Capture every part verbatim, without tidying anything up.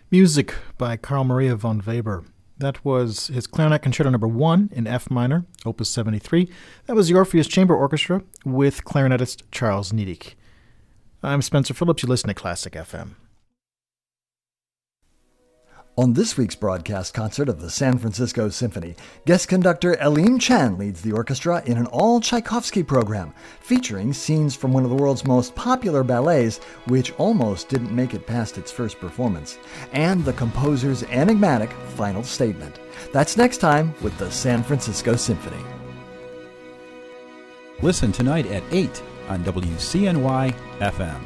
Music by Carl Maria von Weber. That was his Clarinet Concerto Number One in F minor, Opus seventy-three. That was the Orpheus Chamber Orchestra with clarinetist Charles Niedich. I'm Spencer Phillips. You listen to Classic F M. On this week's broadcast concert of the San Francisco Symphony, guest conductor Eline Chan leads the orchestra in an all-Tchaikovsky program, featuring scenes from one of the world's most popular ballets, which almost didn't make it past its first performance, and the composer's enigmatic final statement. That's next time with the San Francisco Symphony. Listen tonight at eight on W C N Y F M.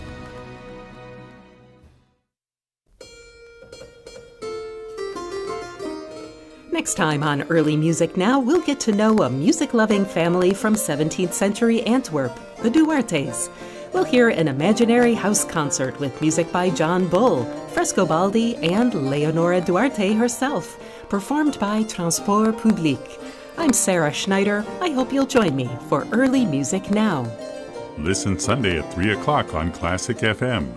Next time on Early Music Now, we'll get to know a music-loving family from seventeenth century Antwerp, the Duartes. We'll hear an imaginary house concert with music by John Bull, Frescobaldi, and Leonora Duarte herself, performed by Transport Public. I'm Sarah Schneider. I hope you'll join me for Early Music Now. Listen Sunday at three o'clock on Classic F M.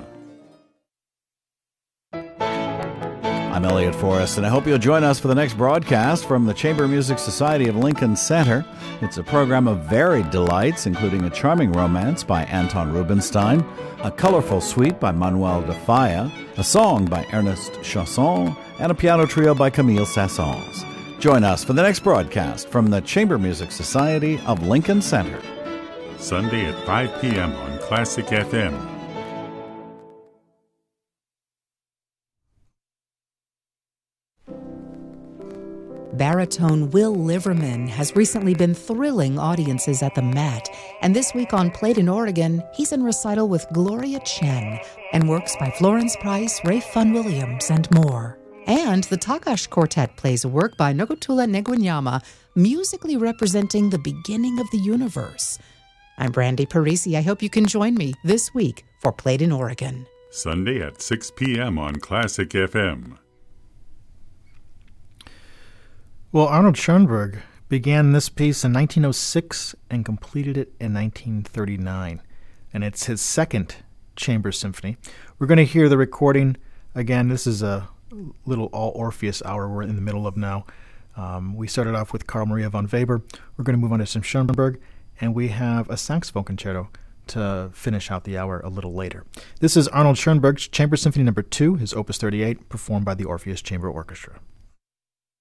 I'm Elliot Forrest, and I hope you'll join us for the next broadcast from the Chamber Music Society of Lincoln Center. It's a program of varied delights, including a charming romance by Anton Rubinstein, a colorful suite by Manuel de Falla, a song by Ernest Chausson, and a piano trio by Camille Saint-Saëns. Join us for the next broadcast from the Chamber Music Society of Lincoln Center. Sunday at five p.m. on Classic F M. Baritone Will Liverman has recently been thrilling audiences at the Met, and this week on Played in Oregon, he's in recital with Gloria Chen and works by Florence Price, Ray Fun Williams, and more. And the Takash Quartet plays a work by Nogotula Negunyama, musically representing the beginning of the universe. I'm Brandy Parisi. I hope you can join me this week for Played in Oregon. Sunday at six p.m. on Classic F M. Well, Arnold Schoenberg began this piece in nineteen oh six and completed it in nineteen thirty-nine. And it's his second chamber symphony. We're going to hear the recording. Again, this is a little all-Orpheus hour we're in the middle of now. Um, we started off with Carl Maria von Weber. We're going to move on to some Schoenberg. And we have a saxophone concerto to finish out the hour a little later. This is Arnold Schoenberg's Chamber Symphony Number Two, his Opus thirty-eight, performed by the Orpheus Chamber Orchestra.